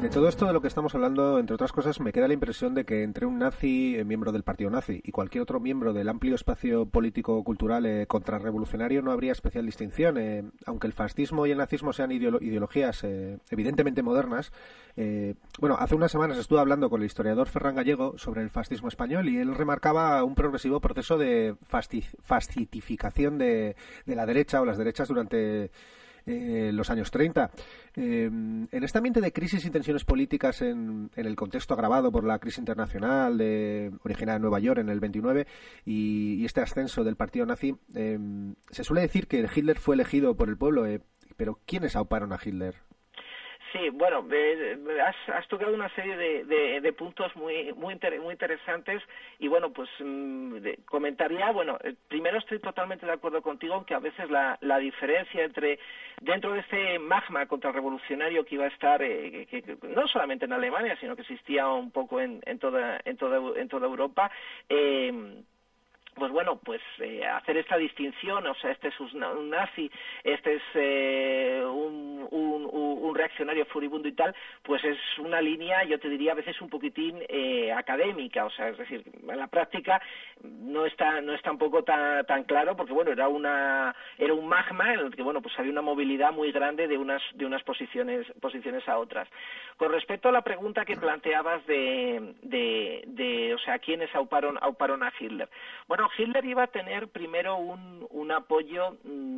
De todo esto de lo que estamos hablando, entre otras cosas, me queda la impresión de que entre un nazi, miembro del partido nazi, y cualquier otro miembro del amplio espacio político-cultural contrarrevolucionario no habría especial distinción. Aunque el fascismo y el nazismo sean ideologías evidentemente modernas, bueno, hace unas semanas estuve hablando con el historiador Ferran Gallego sobre el fascismo español y él remarcaba un progresivo proceso de fascitificación de la derecha o las derechas durante los años 30. En este ambiente de crisis y tensiones políticas en el contexto agravado por la crisis internacional originada en Nueva York en el 29 y este ascenso del partido nazi, se suele decir que Hitler fue elegido por el pueblo, pero ¿quiénes auparon a Hitler? Sí, bueno, has tocado una serie de puntos muy interesantes y bueno, pues comentaría, bueno, primero estoy totalmente de acuerdo contigo en que a veces la diferencia entre dentro de este magma contrarrevolucionario que iba a estar, que no solamente en Alemania, sino que existía un poco en toda Europa, pues bueno, pues hacer esta distinción, o sea, este es un nazi, este es un reaccionario furibundo y tal, pues es una línea, yo te diría a veces un poquitín académica, o sea, es decir, en la práctica no está un poco tan claro, porque bueno, era un magma en el que bueno, pues había una movilidad muy grande de unas posiciones a otras. Con respecto a la pregunta que planteabas de o sea, ¿quiénes auparon a Hitler? Bueno, Hitler iba a tener primero un apoyo,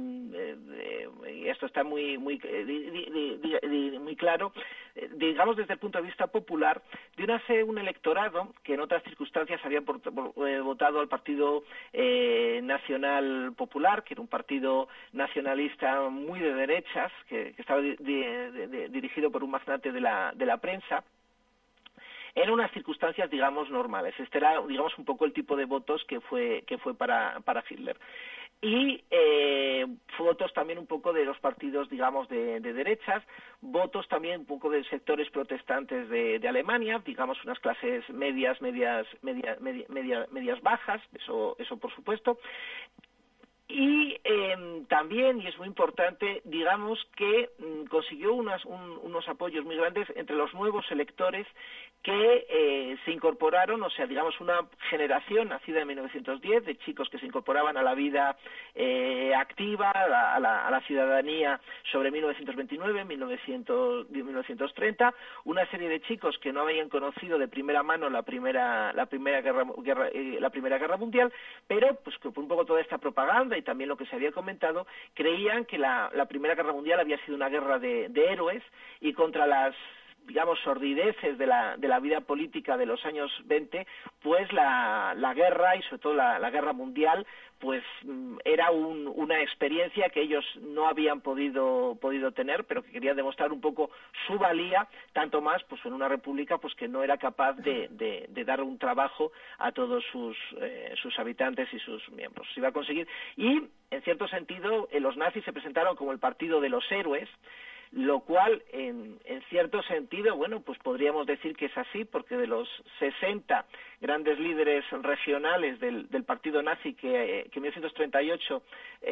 y esto está muy claro, digamos desde el punto de vista popular, de un electorado que en otras circunstancias había votado al Partido Nacional Popular, que era un partido nacionalista muy de derechas, que estaba dirigido por un magnate de la prensa, en unas circunstancias, digamos, normales. Este era, digamos, un poco el tipo de votos que fue para Hitler. Y votos también un poco de los partidos, digamos, de derechas, votos también un poco de sectores protestantes de Alemania, digamos, unas clases medias bajas, eso por supuesto. Y también, y es muy importante, digamos que consiguió unos apoyos muy grandes entre los nuevos electores que se incorporaron, o sea, digamos una generación nacida en 1910 de chicos que se incorporaban a la vida activa, a la ciudadanía sobre 1929, 1930, una serie de chicos que no habían conocido de primera mano la primera guerra mundial, pero pues que por un poco toda esta propaganda y también lo que se había comentado, creían que la Primera Guerra Mundial había sido una guerra de héroes y contra las, digamos, sordideces de la vida política de los años 20, pues la guerra y sobre todo la guerra mundial pues era una experiencia que ellos no habían podido tener, pero que querían demostrar un poco su valía, tanto más pues en una república pues que no era capaz de dar un trabajo a todos sus habitantes y sus miembros. Se iba a conseguir, y en cierto sentido los nazis se presentaron como el partido de los héroes, lo cual en cierto sentido, bueno, pues podríamos decir que es así, porque de los 60 grandes líderes regionales del partido nazi que en 1938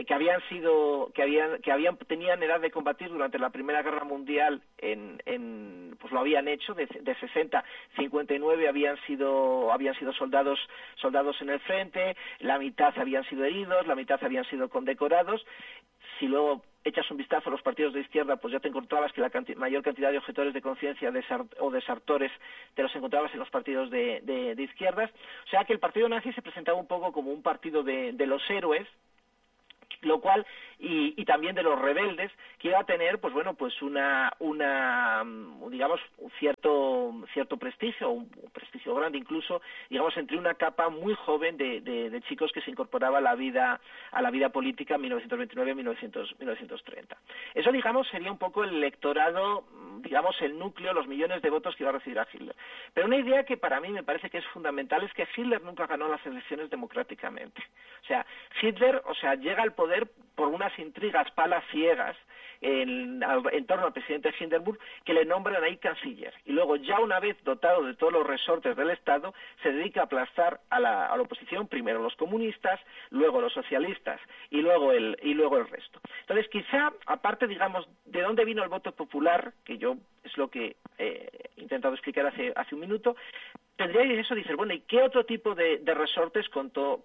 tenían edad de combatir durante la Primera Guerra Mundial, pues lo habían hecho, de 60, 59 habían sido soldados en el frente, la mitad habían sido heridos, la mitad habían sido condecorados. Si luego echas un vistazo a los partidos de izquierda, pues ya te encontrabas que la mayor cantidad de objetores de conciencia o desertores te los encontrabas en los partidos de izquierdas. O sea que el partido nazi se presentaba un poco como un partido de los héroes, lo cual y también de los rebeldes, que iba a tener pues bueno pues una digamos un cierto prestigio, un prestigio grande incluso, digamos, entre una capa muy joven de chicos que se incorporaba a la vida política en 1929-1930. Eso, digamos, sería un poco el electorado, digamos, el núcleo, los millones de votos que iba a recibir a Hitler. Pero una idea que para mí me parece que es fundamental es que Hitler nunca ganó las elecciones democráticamente. O sea, Hitler, llega al poder por unas intrigas palaciegas en torno al presidente Hindenburg, que le nombran ahí canciller, y luego ya una vez dotado de todos los resortes del Estado se dedica a aplastar a la oposición, primero los comunistas, luego los socialistas y luego el resto. Entonces, quizá, aparte, digamos, de dónde vino el voto popular, que yo es lo que intentado explicar hace un minuto, tendría eso, dices, bueno, ¿y qué otro tipo de resortes contó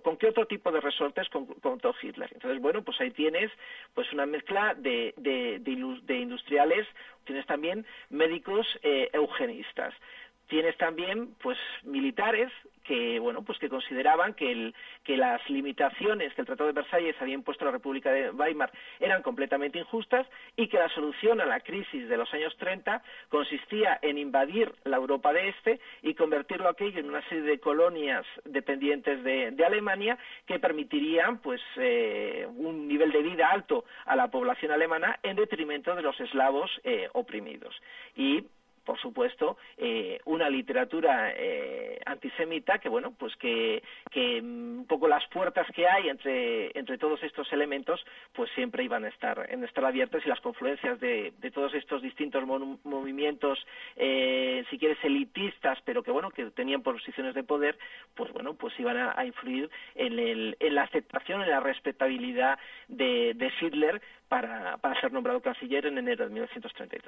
Hitler? Entonces, bueno, pues ahí tienes pues una mezcla de industriales, tienes también médicos eugenistas. Tienes también, pues, militares que, bueno, pues que consideraban que las limitaciones que el Tratado de Versalles había impuesto a la República de Weimar eran completamente injustas y que la solución a la crisis de los años 30 consistía en invadir la Europa de Este y convertirlo aquello en una serie de colonias dependientes de Alemania que permitirían, pues, un nivel de vida alto a la población alemana en detrimento de los eslavos oprimidos. Y por supuesto, una literatura antisemita que, bueno, pues que un poco las puertas que hay entre todos estos elementos, pues siempre iban a estar abiertas, y las confluencias de todos estos distintos movimientos, si quieres, elitistas, pero que, bueno, que tenían posiciones de poder, pues, bueno, pues iban a influir en la aceptación, en la respetabilidad de Hitler para ser nombrado canciller en enero de 1933.